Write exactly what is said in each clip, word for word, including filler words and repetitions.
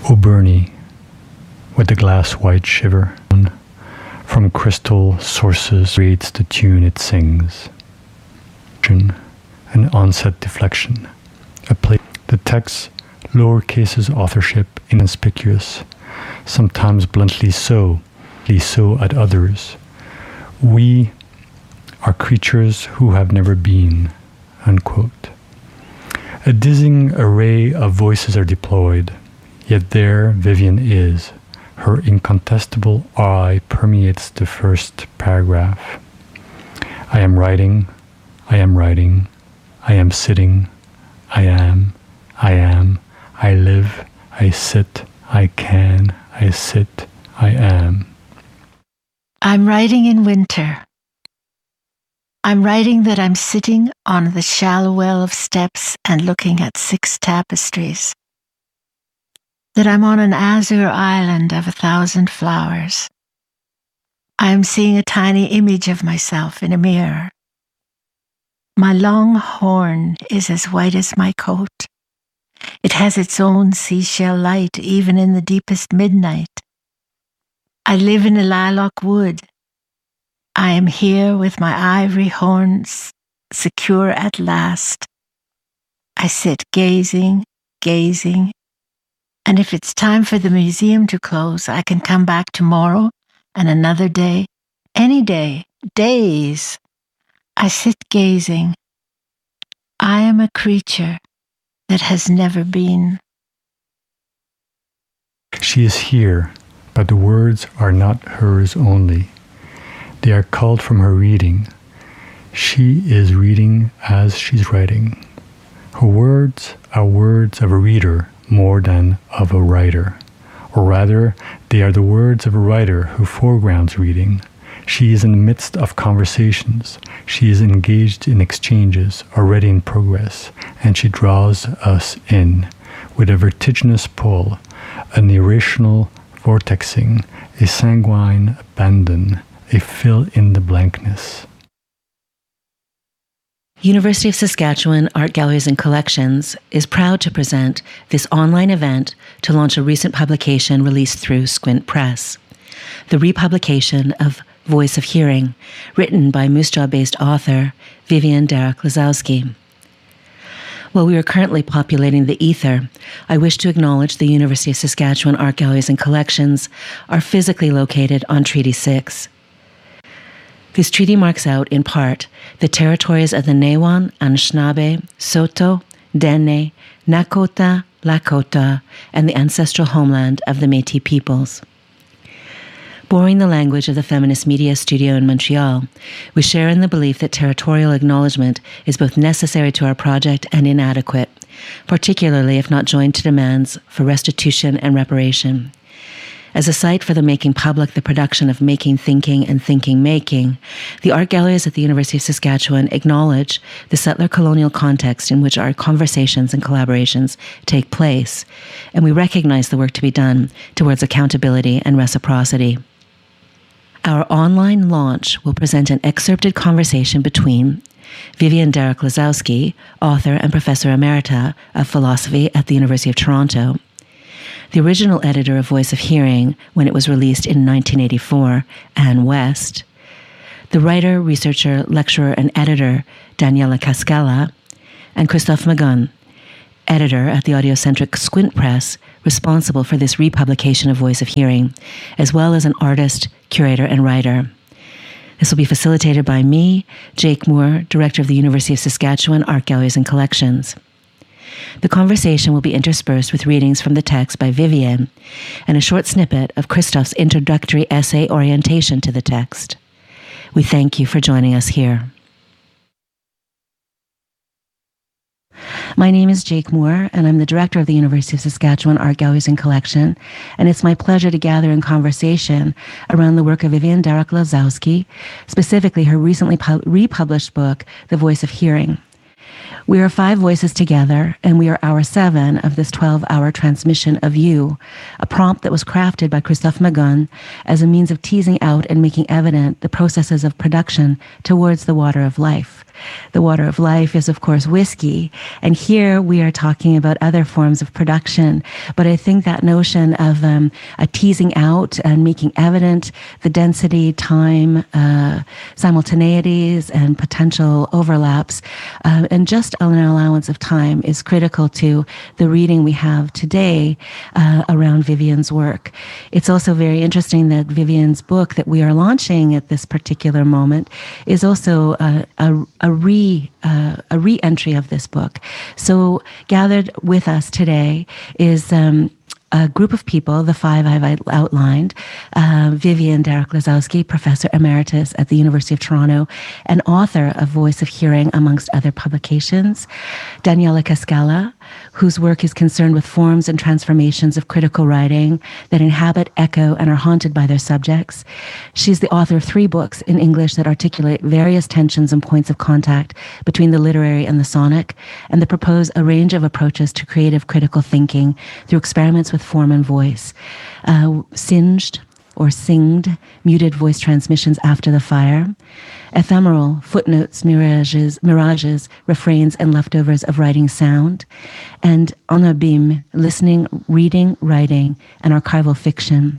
O'Byrne, with the glass white shiver, from crystal sources reads the tune it sings. An onset deflection, a play. The text, lower cases authorship, inconspicuous, sometimes bluntly so, so at others. We are creatures who have never been, unquote. A dizzying array of voices are deployed, yet there Vivian is. Her incontestable I permeates the first paragraph. I am writing, I am writing, I am sitting, I am, I am, I live, I sit, I can, I sit, I am. I'm writing in winter. I'm writing that I'm sitting on the shallow well of steps and looking at six tapestries. That I'm on an azure island of a thousand flowers. I am seeing a tiny image of myself in a mirror. My long horn is as white as my coat. It has its own seashell light even in the deepest midnight. I live in a lilac wood. I am here with my ivory horns secure at last. I sit gazing, gazing, and if it's time for the museum to close, I can come back tomorrow and another day, any day, days. I sit gazing. I am a creature that has never been. She is here, but the words are not hers only. They are culled from her reading. She is reading as she's writing. Her words are words of a reader more than of a writer. Or rather, they are the words of a writer who foregrounds reading. She is in the midst of conversations. She is engaged in exchanges already in progress, and she draws us in with a vertiginous pull, an irrational vortexing, a sanguine abandon, a fill in the blankness. University of Saskatchewan Art Galleries and Collections is proud to present this online event to launch a recent publication released through Squint Press. The republication of Voice of Hearing, written by Moose Jaw-based author Vivian Darach-Lazowski. While we are currently populating the ether, I wish to acknowledge the University of Saskatchewan Art Galleries and Collections are physically located on Treaty six. This treaty marks out, in part, the territories of the Newan, Anishinaabe, Saulteaux, Dene, Nakota, Lakota, and the ancestral homeland of the Métis peoples. Borrowing the language of the Feminist Media Studio in Montreal, we share in the belief that territorial acknowledgement is both necessary to our project and inadequate, particularly if not joined to demands for restitution and reparation. As a site for the making public the production of making thinking and thinking making, the art galleries at the University of Saskatchewan acknowledge the settler colonial context in which our conversations and collaborations take place, and we recognize the work to be done towards accountability and reciprocity. Our online launch will present an excerpted conversation between Vivian Darach-Lazowski, author and professor emerita of philosophy at the University of Toronto, the original editor of Voice of Hearing when it was released in nineteen eighty-four, Anne West, the writer, researcher, lecturer, and editor Daniela Cascala, and Christophe Magun, editor at the audiocentric Squint Press, responsible for this republication of Voice of Hearing, as well as an artist, curator, and writer. This will be facilitated by me, Jake Moore, director of the University of Saskatchewan Art Galleries and Collections. The conversation will be interspersed with readings from the text by Vivian and a short snippet of Christophe's introductory essay orientation to the text. We thank you for joining us here. My name is Jake Moore, and I'm the director of the University of Saskatchewan Art Galleries and Collection, and it's my pleasure to gather in conversation around the work of Vivian Darach-Lazowski, specifically her recently pu- republished book, The Voice of Hearing. We are five voices together, and we are hour seven of this twelve-hour transmission of you, a prompt that was crafted by Christophe Magun as a means of teasing out and making evident the processes of production towards the water of life, the water of life is, of course, whiskey. And here we are talking about other forms of production. But I think that notion of um, a teasing out and making evident the density, time, uh, simultaneities, and potential overlaps, uh, and just an allowance of time is critical to the reading we have today uh, around Vivian's work. It's also very interesting that Vivian's book that we are launching at this particular moment is also a, a, a re uh, a re-entry of this book. So gathered with us today is um, a group of people, the five I've outlined. Uh, Vivian Derek-Lazowski, Professor Emeritus at the University of Toronto and author of Voice of Hearing, amongst other publications. Daniela Cascala, whose work is concerned with forms and transformations of critical writing that inhabit, echo, and are haunted by their subjects. She's the author of three books in English that articulate various tensions and points of contact between the literary and the sonic, and that propose a range of approaches to creative critical thinking through experiments with form and voice. Uh, singed or singed, muted voice transmissions after the fire. Ephemeral, footnotes, mirages, mirages, refrains, and leftovers of writing sound. And en abîme, listening, reading, writing, and archival fiction.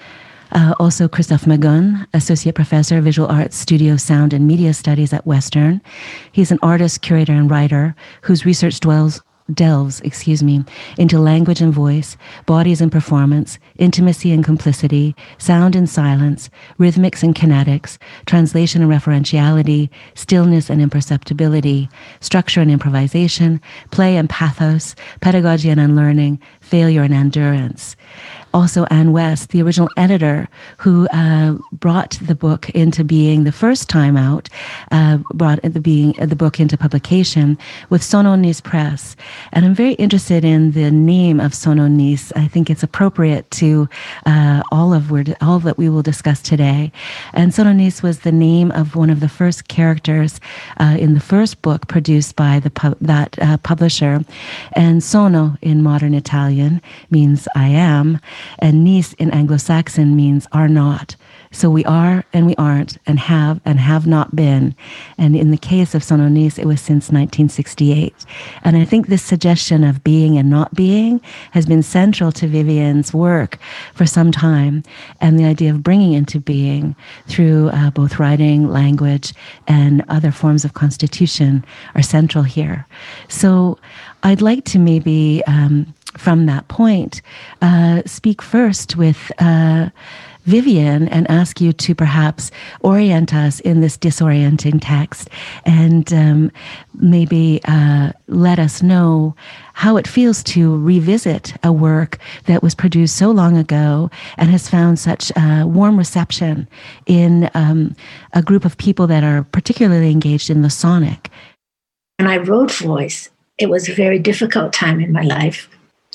Uh, also, Christophe Magon, Associate Professor of Visual Arts, Studio, Sound, and Media Studies at Western. He's an artist, curator, and writer whose research dwells delves, excuse me, into language and voice, bodies and performance, intimacy and complicity, sound and silence, rhythmics and kinetics, translation and referentiality, stillness and imperceptibility, structure and improvisation, play and pathos, pedagogy and unlearning, failure and endurance. Also, Anne West, the original editor who uh, brought the book into being the first time out, uh, brought the, being, uh, the book into publication with Sononis Press. And I'm very interested in the name of Sononis. I think it's appropriate to uh, all of we're, all that we will discuss today. And Sononis was the name of one of the first characters uh, in the first book produced by the pu- that uh, publisher. And sono in modern Italian means I am. And nis in Anglo-Saxon means are not. So we are and we aren't, and have and have not been. And in the case of Sononis, it was since nineteen sixty-eight. And I think this suggestion of being and not being has been central to Vivian's work for some time. And the idea of bringing into being through uh, both writing, language, and other forms of constitution are central here. So I'd like to maybe, um, from that point, uh, speak first with uh, Vivian and ask you to perhaps orient us in this disorienting text and um, maybe uh, let us know how it feels to revisit a work that was produced so long ago and has found such uh, warm reception in um, a group of people that are particularly engaged in the sonic. When I wrote Voice, it was a very difficult time in my life.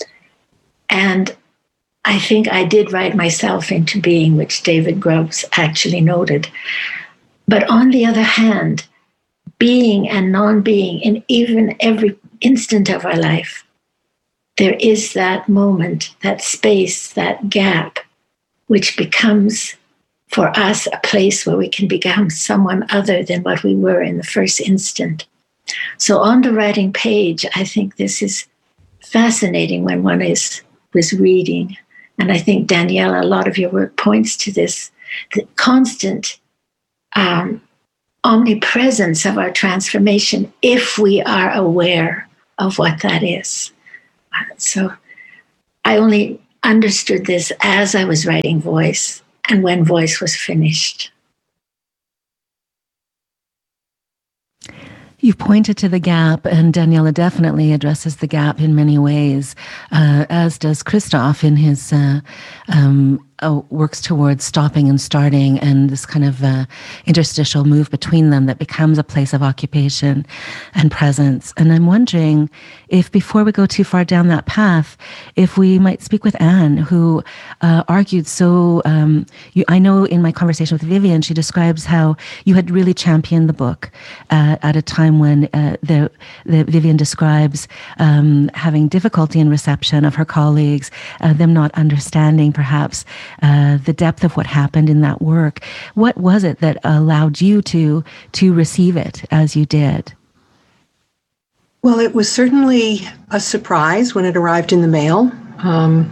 And I think I did write myself into being, which David Grubbs actually noted. But on the other hand, being and non-being in even every instant of our life, there is that moment, that space, that gap, which becomes for us a place where we can become someone other than what we were in the first instant. So on the writing page, I think this is fascinating when one is was reading. And I think, Daniela, a lot of your work points to this, the constant um, omnipresence of our transformation if we are aware of what that is. So I only understood this as I was writing Voice and when Voice was finished. You've pointed to the gap, and Daniela definitely addresses the gap in many ways, uh, as does Christophe in his uh, um, uh, works towards stopping and starting, and this kind of uh, interstitial move between them that becomes a place of occupation and presence. And I'm wondering if, before we go too far down that path, if we might speak with Anne, who uh, argued so, um, you, I know in my conversation with Vivian, she describes how you had really championed the book uh, at a time when uh, the, the Vivian describes um, having difficulty in reception of her colleagues, uh, them not understanding perhaps uh, the depth of what happened in that work. What was it that allowed you to to receive it as you did? Well, it was certainly a surprise when it arrived in the mail. Um,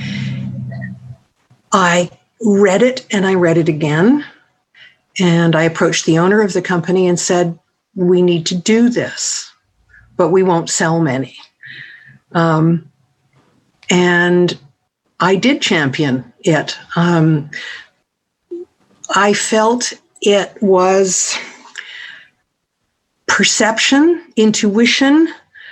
I read it and I read it again. And I approached the owner of the company and said, we need to do this, but we won't sell many. Um, and I did champion it. Um, I felt it was perception, intuition.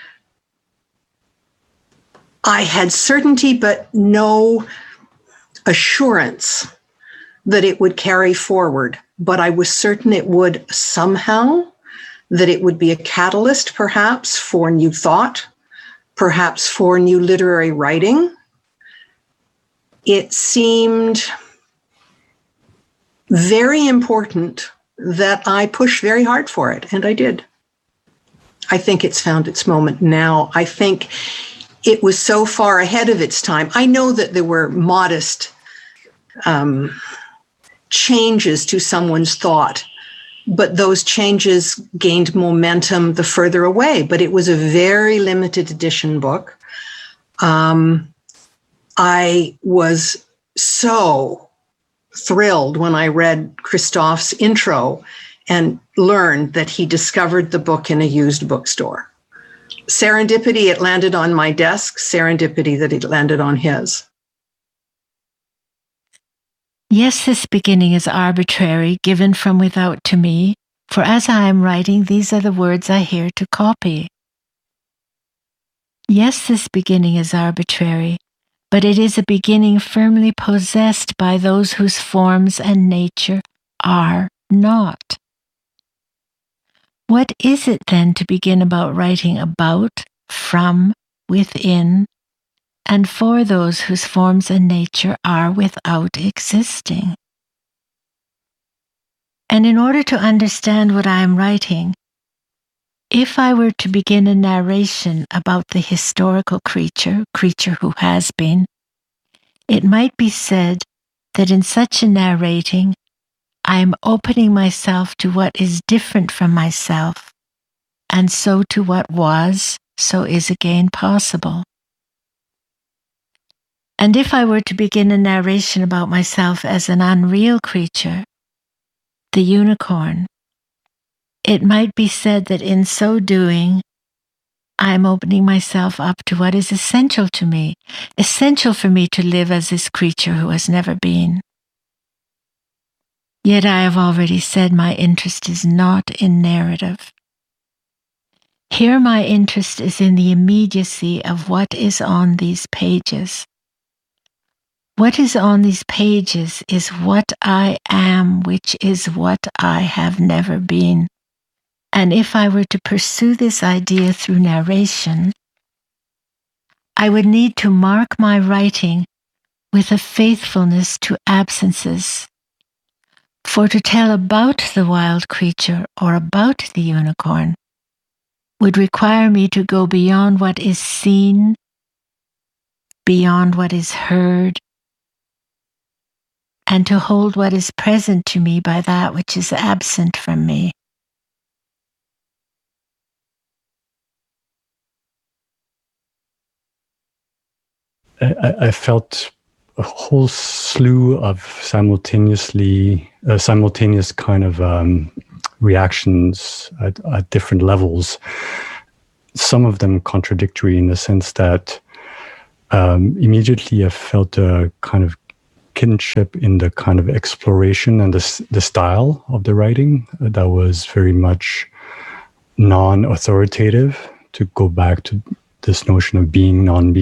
I had certainty, but no assurance that it would carry forward. But I was certain it would somehow, that it would be a catalyst perhaps for new thought, perhaps for new literary writing. It seemed very important that I push very hard for it, and I did. I think it's found its moment now. I think it was so far ahead of its time. I know that there were modest um, changes to someone's thought, but those changes gained momentum the further away. But it was a very limited edition book. Um, I was so thrilled when I read Christophe's intro and learned that he discovered the book in a used bookstore. Serendipity, it landed on my desk. Serendipity that it landed on his. Yes, this beginning is arbitrary, given from without to me, for as I am writing, these are the words I hear to copy. Yes, this beginning is arbitrary, but it is a beginning firmly possessed by those whose forms and nature are not. What is it then to begin about writing about, from, within, and for those whose forms and nature are without existing? And in order to understand what I am writing, if I were to begin a narration about the historical creature, creature who has been, it might be said that in such a narrating, I am opening myself to what is different from myself, and so to what was, so is again possible. And if I were to begin a narration about myself as an unreal creature, the unicorn, it might be said that in so doing, I am opening myself up to what is essential to me, essential for me to live as this creature who has never been. Yet I have already said my interest is not in narrative. Here my interest is in the immediacy of what is on these pages. What is on these pages is what I am, which is what I have never been. And if I were to pursue this idea through narration, I would need to mark my writing with a faithfulness to absences. For to tell about the wild creature or about the unicorn would require me to go beyond what is seen, beyond what is heard, and to hold what is present to me by that which is absent from me. I, I felt a whole slew of simultaneously, uh, simultaneous kind of um, reactions at, at different levels. Some of them contradictory in the sense that um, immediately I felt a kind of kinship in the kind of exploration and the, the style of the writing that was very much non-authoritative, to go back to this notion of being non-being.